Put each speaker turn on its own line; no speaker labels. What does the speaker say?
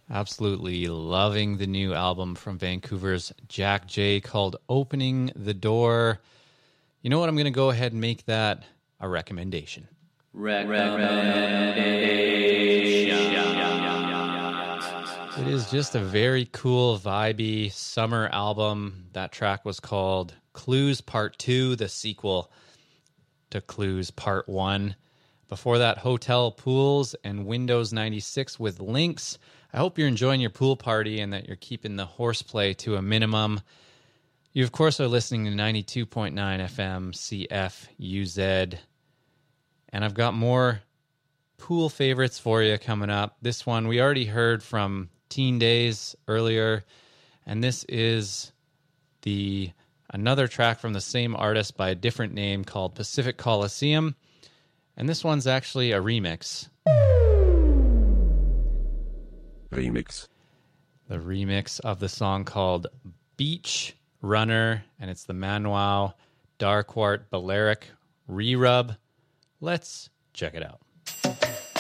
Absolutely loving the new album from Vancouver's Jack J called Opening the Door. You know what? I'm going to go ahead and make that a recommendation. It is just a very cool, vibey summer album. That track was called Clues Part 2, the sequel to Clues Part 1. Before that, Hotel Pools and Windows 96 with Links. I hope you're enjoying your pool party and that you're keeping the horseplay to a minimum. You, of course, are listening to 92.9 FM CFUZ. And I've got more pool favorites for you coming up. This one we already heard from Teen Days earlier. And this is another track from the same artist by a different name called Pacific Coliseum. And this one's actually a remix. The remix of the song called Beach Runner, and it's the Manuel Darkwart Balearic re-rub. Let's check it out.